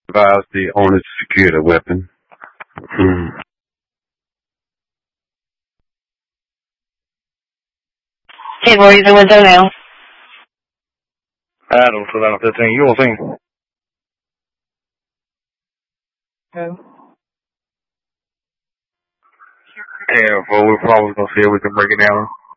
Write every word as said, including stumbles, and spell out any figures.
Advise the owner to secure the weapon. Mm. Hey, boy, you in window now. Adam, Savannah fifteen, you on scene? Okay. Yeah, well, we're probably gonna see if we can break it down.